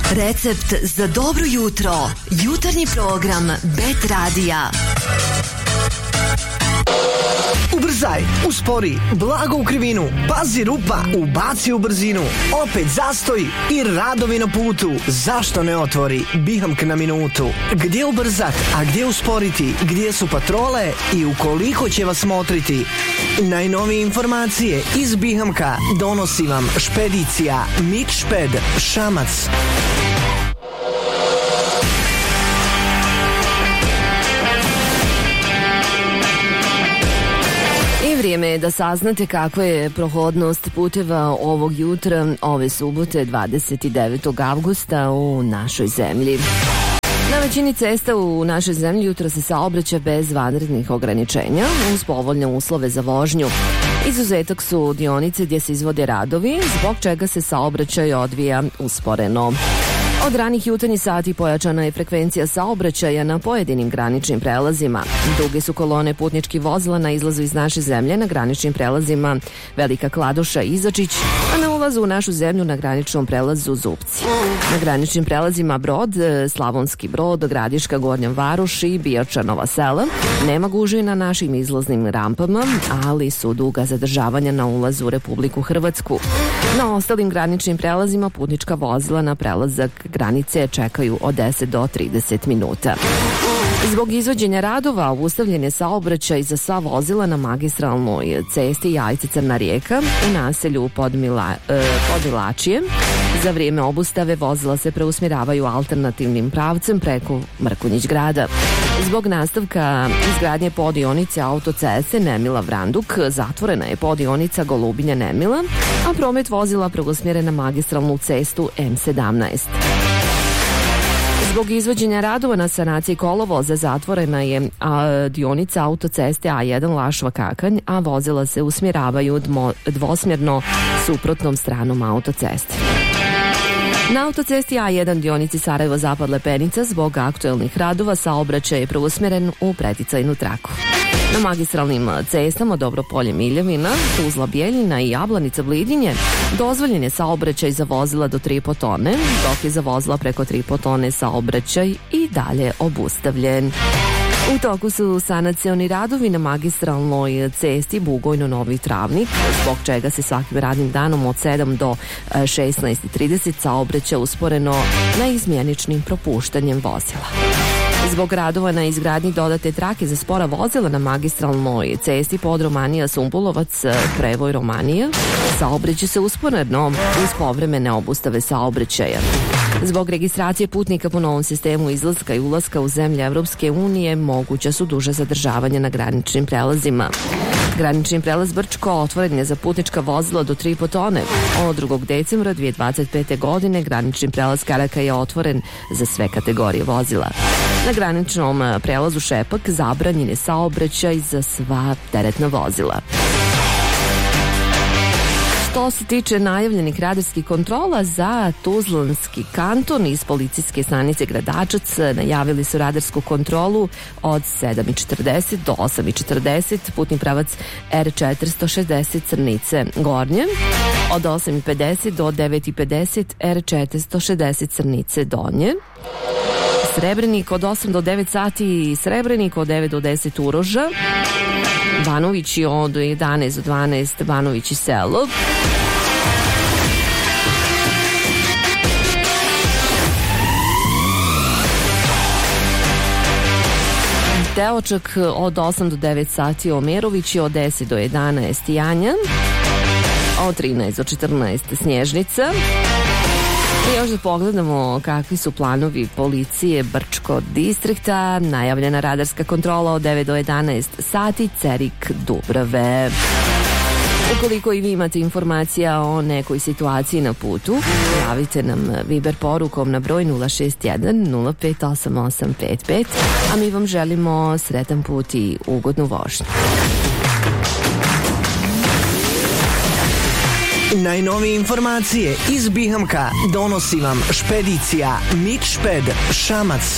Recept za dobro jutro. Jutarnji program Bet Radija. Ubrzaj, uspori, blago u krivinu, pazi rupa, ubaci u brzinu, opet zastoj i radovi na putu. Zašto ne otvori Bihamk na minutu? Gdje ubrzat, a gdje usporiti, gdje su patrole i ukoliko će vas motriti? Najnovije informacije iz Bihamka donosi vam špedicija Mikšped Šamac. Vrijeme je da saznate kakva je prohodnost puteva ovog jutra, ove subote 29. avgusta u našoj zemlji. Na većini cesta u našoj zemlji jutro se saobraća bez vanrednih ograničenja uz povoljne uslove za vožnju. Izuzetak su dionice gdje se izvode radovi, zbog čega se saobraćaj odvija usporeno. Od ranih jutarnjih sati pojačana je frekvencija saobraćaja na pojedinim graničnim prelazima. Duge su kolone putničkih vozila na izlazu iz naše zemlje na graničnim prelazima Velika Kladuša i Izačić, a na ulazu u našu zemlju na graničnom prelazu Zupci. Na graničnim prelazima Brod, Slavonski Brod, Gradiška, Gornja Varoš i Bijača, Nova Sela nema gužvi na našim izlaznim rampama, ali su duga zadržavanja na ulazu u Republiku Hrvatsku. Na ostalim graničnim prelazima putnička vozila na prelazak granice čekaju od 10 do 30 minuta. Zbog izvođenja radova obustavljen je saobraćaj za sva vozila na magistralnoj cesti Jajce-Crna Rijeka u naselju Podmilačije. Za vrijeme obustave vozila se preusmjeravaju alternativnim pravcem preko Mrkonjić grada. Zbog nastavka izgradnje podionice autoceste Nemila-Vranduk zatvorena je podionica Golubinja-Nemila, a promet vozila preusmjeren na magistralnu cestu M17. Zbog izvođenja radova na sanaciji kolovoza zatvorena je dionica autoceste A1 Lašva-Kakanj, a vozila se usmjeravaju dvosmjerno suprotnom stranom autoceste. Na autocesti A1 dionici Sarajevo-Zapad Lepenica zbog aktuelnih radova saobraćaj je preusmjeren u preticajnu traku. Na magistralnim cestama Dobropolje-Miljevina, Tuzla-Bijeljina i Jablanica-Blidinje dozvoljen je saobraćaj za vozila do 3,5 tone, dok je za vozila preko 3,5 tone saobraćaj i dalje obustavljen. U toku su sanacioni radovi na magistralnoj cesti Bugojno-Novi Travnik, zbog čega se svakim radnim danom od 7 do 16:30 saobraća usporeno na izmjeničnim propuštanjem vozila. Zbog radova na izgradnji dodate trake za spora vozila na magistralnoj cesti Podromanija-Sumbulovac, Prevoj Romanija, saobraća se usporeno uz povremene obustave saobraćaja. Zbog registracije putnika po novom sistemu izlaska i ulaska u zemlje Evropske unije moguća su duža zadržavanja na graničnim prelazima. Granični prelaz Brčko otvoren je za putnička vozila do 3,5 tone. Od 2. decembra 2025. godine granični prelaz Karaka je otvoren za sve kategorije vozila. Na graničnom prelazu Šepak zabranjen je saobraćaj za sva teretna vozila. Što se tiče najavljenih radarskih kontrola za Tuzlanski kanton iz policijske stanice Gradačac, najavili su radarsku kontrolu od 7:40 do 8:40, putni pravac R460 Crnice Gornje, od 8:50 do 9:50 R460 Crnice Donje, Srebrenik od 8 do 9 sati, Srebrenik od 9 do 10 Uroža, Banovići od 11 do 12 Banovići Selo, Teočak od 8 do 9 sati Omerovići, od 10 do 11 Janja, od 13 do 14 Snježnica. I još da pogledamo kakvi su planovi policije Brčko distrikta. Najavljena radarska kontrola od 9 do 11 sati Cerik Dubrave. Ukoliko i vi imate informacija o nekoj situaciji na putu, javite nam Viber porukom na broj 061 058855, a mi vam želimo sretan put i ugodnu vožnju. Najnovije informacije iz Bihamka donosi vam špedicija Mikšped Šamac.